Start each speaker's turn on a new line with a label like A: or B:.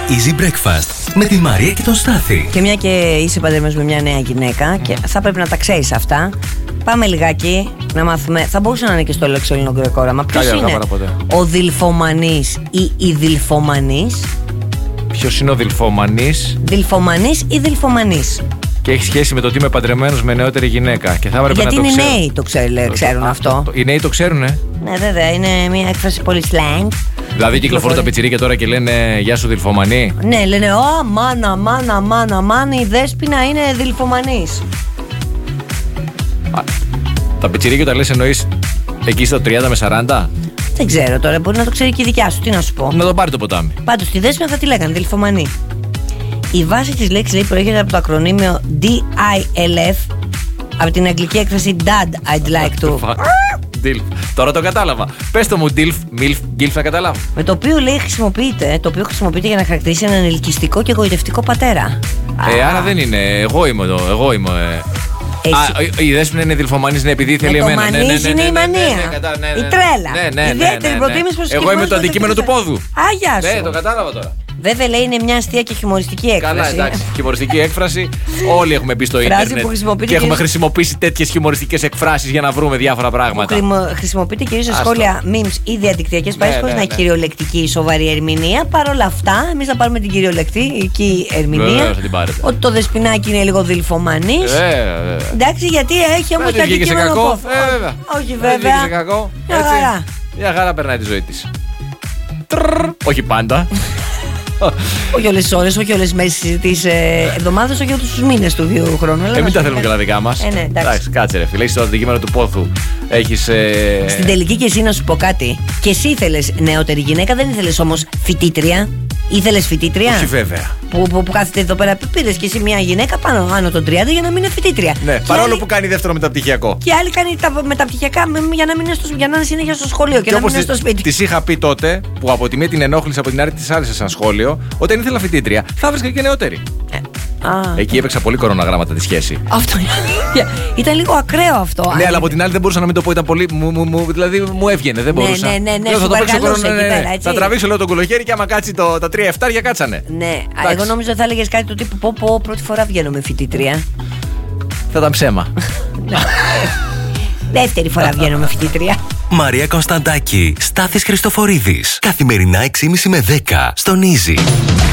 A: Easy Breakfast με τη Μαρία και τον Στάθη.
B: Και μια και είσαι παντρεμένος με μια νέα γυναίκα και θα πρέπει να τα ξέρεις αυτά, πάμε λιγάκι να μάθουμε. Θα μπορούσε να είναι και στο λεξιοελληνικό όραμα. Ποιος είναι ο δηλφομανής ή η δηλφομανής?
C: Ποιος είναι ο δηλφομανής?
B: Δηλφομανής ή δηλφομανής.
C: Και έχει σχέση με το ότι είμαι παντρεμένος με νεότερη γυναίκα. Και θα έπρεπε
B: γιατί
C: να το
B: είναι νέοι το ξέρουν αυτό.
C: Οι νέοι το ξέρουνε.
B: Ναι, βέβαια, είναι μια έκφραση πολύ slang.
C: Δηλαδή κυκλοφορούν τα πιτσιρίκια τώρα και λένε γεια σου δηλφομανή.
B: Ναι, λένε μάνα, η Δέσποινα είναι δηλφομανής.
C: Τα πιτσιρίκια τα λες εννοείς εκεί στα 30 με 40?
B: Δεν ξέρω τώρα, μπορεί να το ξέρει και η δικιά σου, τι να σου πω.
C: Να το πάρει το ποτάμι.
B: Πάντως στη Δέσποινα θα τη λέγανε δηλφομανή. Η βάση της λέξης, λέει, προέρχεται από το ακρονίμιο DILF, από την αγγλική έκφραση Dad, I'd like to.
C: Dilf. Τώρα το κατάλαβα. Πες το μου Dilf, Milf, Gilf να καταλάβω.
B: Με το οποίο, λέει, χρησιμοποιείται για να χαρακτηρίσει έναν ελκυστικό και εγωιτευτικό πατέρα.
C: Άρα δεν είναι. Εγώ είμαι. Η Δέσποινα είναι δηλφομανής, ναι, επειδή θέλει εμένα.
B: Το μανής είναι η μανία. Η τρέλα. Ιδιαίτερη προτίμηση προς
C: εγώ είμαι το αντικείμενο του πόδου.
B: Άγια σου.
C: Ναι, το κατάλαβα τώρα.
B: Βέβαια, λέει, είναι μια αστεία και χιουμοριστική έκφραση.
C: Καλά, εντάξει. Χιουμοριστική έκφραση. Όλοι έχουμε μπει στο ίντερνετ και έχουμε χρησιμοποιήσει τέτοιες χιουμοριστικές εκφράσεις για να βρούμε διάφορα πράγματα.
B: Χρησιμοποιείται κυρίως σε σχόλια, memes ή διαδικτυακές παρέες, χωρίς να έχει κυριολεκτική σοβαρή ερμηνεία. Παρ' όλα αυτά, εμείς θα πάρουμε την κυριολεκτική ερμηνεία. Ότι το Δεσποινάκι είναι λίγο δηλφομανής. Εντάξει, γιατί έχει όμως και αντικείμενο. Όχι, βέβαια.
C: Μια χαρά περνάει τη ζωή της. Όχι πάντα.
B: Όχι όλες τις ώρες, όχι όλες τις μέσεις της εβδομάδας, όχι όλους τους μήνες του χρόνου.
C: Μην τα θέλουμε καλά δικά μας.
B: Ναι,
C: εντάξει, κάτσε ρε φίλε, έχεις το αντικείμενο του πόθου. Έχεις.
B: Στην τελική και εσύ να σου πω κάτι. Και εσύ ήθελες νεότερη γυναίκα, δεν ήθελες όμως φοιτήτρια? Ήθελες φοιτήτρια?
C: Όχι, βέβαια.
B: Που κάθεται εδώ πέρα, πήρες και εσύ μια γυναίκα άνω των 30 για να μην είναι φοιτήτρια.
C: Ναι, παρόλο που κάνει δεύτερο μεταπτυχιακό.
B: Και άλλη κάνει τα μεταπτυχιακά για να είναι συνέχεια στο σχολείο και να μην είναι στο σπίτι.
C: Της είχα πει τότε, που από τη μία την ενόχλησε, από την άλλη της άρεσε σαν σχόλιο, όταν ήθελα φοιτήτρια, θα βρίσκα και νεότερη. Εκεί έπαιξα πολύ κοροναγράμματα τη σχέση.
B: Αυτό ήταν λίγο ακραίο αυτό.
C: Ναι, αλλά από την άλλη δεν μπορούσα να μην το πω. Ήταν πολύ. Δηλαδή μου έβγαινε, δεν μπορούσα.
B: Ναι,
C: θα το παίξω κορона. Θα τραβήξω, λέω, τον κολοχέρι και άμα κάτσει τα 3-7 κάτσανε.
B: Ναι, εγώ νόμιζα ότι θα έλεγε κάτι του τύπου πω πρώτη φορά βγαίνω με φοιτήτρια.
C: Θα ήταν ψέμα.
B: Δεύτερη φορά βγαίνω με φοιτήτρια.
A: Μαρία Κωνσταντάκη, Στάθης Χριστοφορίδης. Καθημερινά 6:30 με 10 στον Easy.